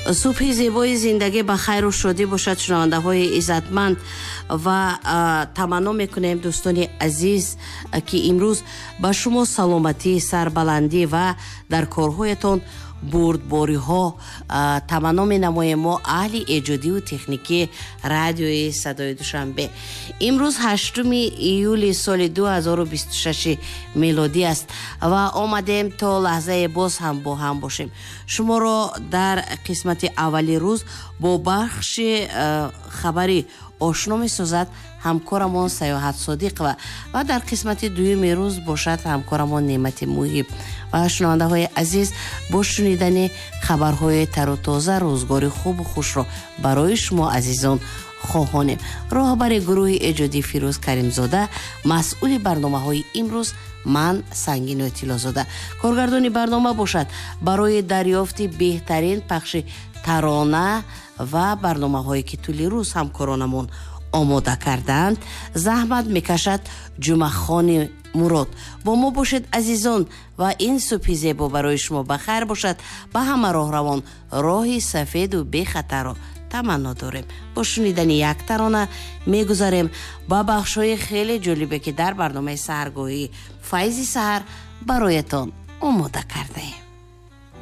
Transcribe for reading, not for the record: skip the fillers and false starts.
субҳи зебои зиндагӣ ба хайру шодӣ бошад. шунавандаҳои иззатманд ва таманно мекунем дӯстони азиз ки имрӯз ба шумо саломатӣ, сарбаландӣ ва дар корҳоятон бурдбориҳо таманно менамоем. мо аҳли эҷодиву техникии радиои садои душанбе. имрӯз 8 июли соли 2026 милодӣ аст ва омадем то лаҳзае боз ҳам бо ҳам бошем. шуморо дар қисмати аввали рӯз бо бахши хабари ошно месозад ҳамкорамон Саёҳат Содиқова ва дар қисмати дуюми рӯз бошад ҳамкорамон Неъмати Муҳиб. ва шунавандаҳои азиз, бо шунидани хабарҳои тару тоза рӯзгори хубу хушро барои шумо азизон хоҳонем. роҳбари гурӯҳи эҷодӣ Фирӯз Каримзода, масъули барномаҳои имрӯз ман Сангину Тиллозода. коргардони барнома бошад барои дарёфти беҳтарин пахши тарона ва барномаҳое ки тӯли рӯз ҳамкоронамон омода кардаанд заҳмат мекашад Ҷумъахони Мурод. бо мо бошед азизон ва ин субҳи зебо барои шумо ба хайр бошад. ба ҳама роҳравон роҳи сафеду бехатарро таманно дорем. бо шунидани як тарона мегузарем ба бахшҳои хеле ҷолибе ки дар барномаи саҳаргоҳии Файзи Саҳар бароятон омода кардаем.